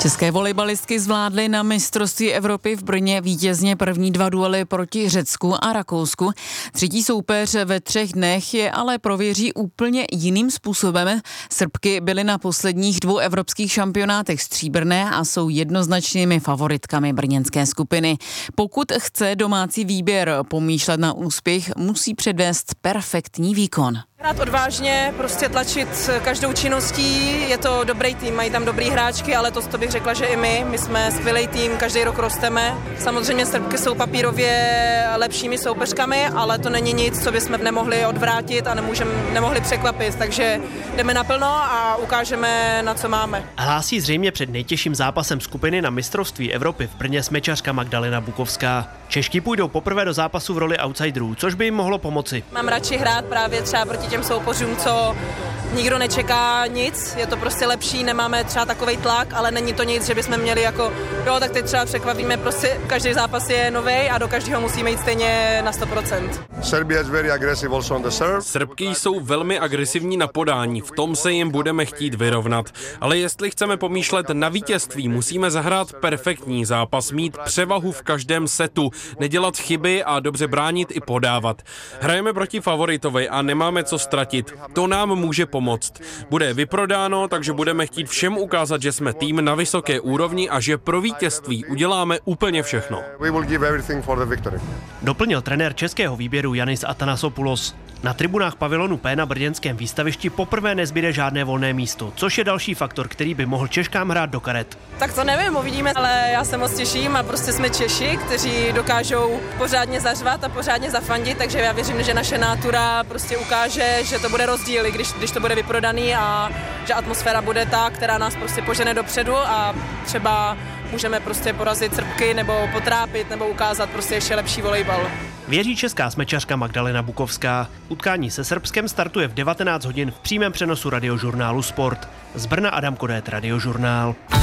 České volejbalistky zvládly na mistrovství Evropy v Brně vítězně první 2 duely proti Řecku a Rakousku. Třetí soupeř ve 3 dnech je ale prověří úplně jiným způsobem. Srbky byly na posledních 2 evropských šampionátech stříbrné a jsou jednoznačnými favoritkami brněnské skupiny. Pokud chce domácí výběr pomýšlet na úspěch, musí předvést perfektní výkon. Hrát odvážně, prostě tlačit každou činností, je to dobrý tým, mají tam dobrý hráčky, ale to bych řekla, že i my jsme skvělý tým, každý rok rosteme. Samozřejmě Srbky jsou papírově lepšími soupeřkami, ale to není nic, co bychom nemohli odvrátit a nemohli překvapit, takže jdeme naplno a ukážeme, na co máme. Hlásí zřejmě před nejtěžším zápasem skupiny na mistrovství Evropy v Brně smečařka Magdalena Bukovská. Češky půjdou poprvé do zápasu v roli outsiderů, což by jim mohlo pomoci. Mám radši hrát právě třeba proti těm soupeřům, co nikdo nečeká nic, je to prostě lepší, nemáme třeba takovej tlak, ale není to nic, že bychom měli jako, jo, tak teď třeba překvapíme, prostě každý zápas je novej a do každého musíme jít stejně na 100%. Srbky jsou velmi agresivní na podání, v tom se jim budeme chtít vyrovnat. Ale jestli chceme pomýšlet na vítězství, musíme zahrát perfektní zápas, mít převahu v každém setu, nedělat chyby a dobře bránit i podávat. Hrajeme proti favoritovi a nemáme co ztratit. To nám může pomoct. Bude vyprodáno, takže budeme chtít všem ukázat, že jsme tým na vysoké úrovni a že pro vítězství uděláme úplně všechno. Doplnil trenér českého výběru Yannis Athanasopoulos. Na tribunách pavilonu P na brněnském výstavišti poprvé nezbyde žádné volné místo, což je další faktor, který by mohl Češkám hrát do karet. Tak to nevím, uvidíme, ale já se moc těším a prostě jsme Češi, kteří dokážou pořádně zařvat a pořádně zafandit, takže já věřím, že naše nátura prostě ukáže, že to bude rozdíl, když to bude vyprodaný a že atmosféra bude ta, která nás prostě požene dopředu a třeba můžeme prostě porazit Srbky nebo potrápit nebo ukázat prostě ještě lepší volejbal. Věří česká smečařka Magdalena Bukovská. Utkání se Srbskem startuje v 19 hodin v přímém přenosu Radiožurnálu Sport. Z Brna Adam Kodét, Radiožurnál.